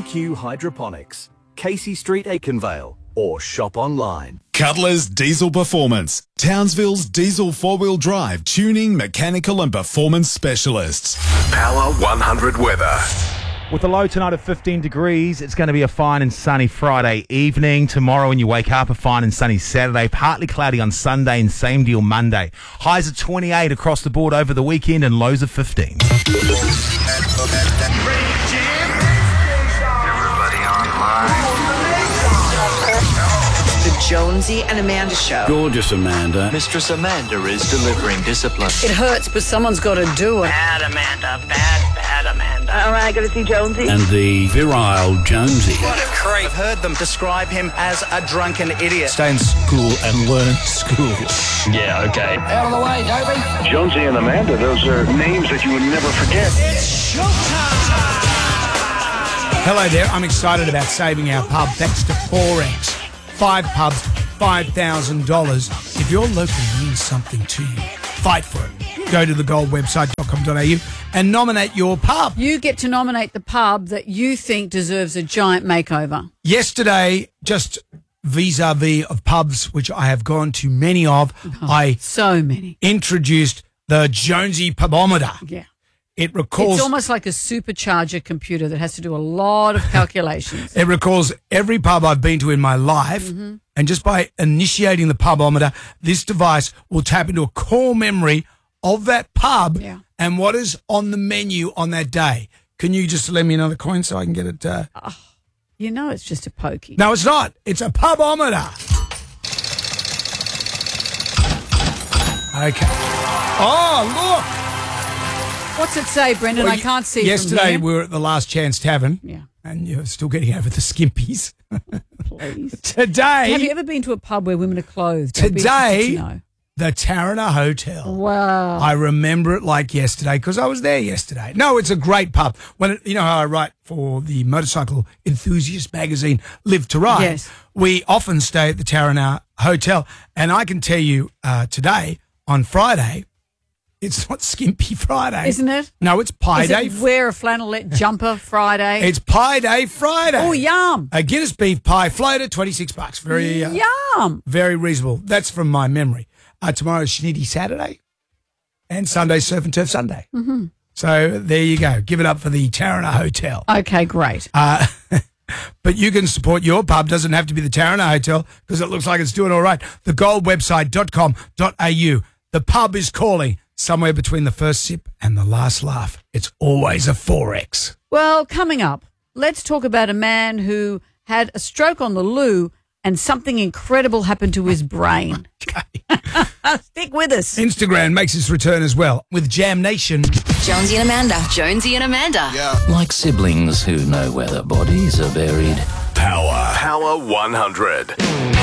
Q Hydroponics, Casey Street, Aikenvale, or shop online. Cutler's Diesel Performance, Townsville's diesel four-wheel drive tuning, mechanical and performance specialists. Power 100 weather. With a low tonight of 15 degrees, it's going to be a fine and sunny Friday evening. Tomorrow when you wake up, a fine and sunny Saturday. Partly cloudy on Sunday and same deal Monday. Highs of 28 across the board over the weekend and lows of 15. The Jonesy and Amanda Show. Gorgeous Amanda. Mistress Amanda is delivering discipline. It hurts, but someone's got to do it. Bad Amanda, bad Amanda. All right, got to see Jonesy. And the virile Jonesy. What a creep. I've heard them describe him as a drunken idiot. Stay in school and learn school. Yeah, okay. Out of the way, Toby. Jonesy and Amanda, those are names that you would never forget. It's showtime! Hello there. I'm excited about saving our pub thanks to Forex. 5 pubs, $5,000. If your local means something to you, fight for it. Go to thegoldwebsite.com.au and nominate your pub. You get to nominate the pub that you think deserves a giant makeover. Yesterday, just vis-a-vis of pubs, which I have gone to many of, So many. introduced the Jonesy Pubometer. Yeah. It recalls... It's almost like a supercharger computer that has to do a lot of calculations. It recalls every pub I've been to in my life, and just by initiating the Pubometer, this device will tap into a core memory of that pub and what is on the menu on that day. Can you just lend me another coin so I can get it? You know it's just a pokey. No, it's not. It's a Pubometer. Okay. Oh, look. What's it say, Brendan? I can't see it Yesterday from here. we were at the Last Chance Tavern. Yeah. And you're still getting over the skimpies. Please. Today... Have you ever been to a pub where women are clothed? Today, the Tarana Hotel. Wow. I remember it like yesterday because I was there yesterday. No, it's a great pub. You know how I write for the motorcycle enthusiast magazine, Live to Ride? Yes. We often stay at the Tarana Hotel. And I can tell you today, on Friday... It's not Skimpy Friday. Isn't it? No, it's Pie Day. Wear a flannelette jumper Friday. It's Pie Day Friday. Oh, yum. A Guinness beef pie floater, $26. Very yum. Very reasonable. That's from my memory. Tomorrow's Schnitty Saturday and Sunday's Surf and Turf Sunday. Mm-hmm. So there you go. Give it up for the Tarana Hotel. Okay, great. But you can support your pub. Doesn't have to be the Tarana Hotel because it looks like it's doing all right. Thegoldwebsite.com.au. The pub is calling. Somewhere between the first sip and the last laugh. It's always a Forex. Well, coming up, let's talk about a man who had a stroke on the loo and something incredible happened to his brain. Stick with us. Instagram makes its return as well with Jam Nation. Jonesy and Amanda. Jonesy and Amanda. Yeah. Like siblings who know where their bodies are buried. Power 100.